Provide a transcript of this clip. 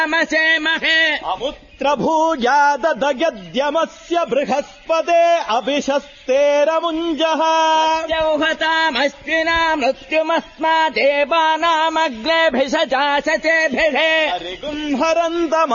महे अमुत्र भूयाददयद्यमस्य बृहस्पते अभिशस्तेरमुञ्जः यौहतामस्तिना मृत्युमस्मादेवानामग्नेभिषजासचेभिः हरिगुंहरन्तम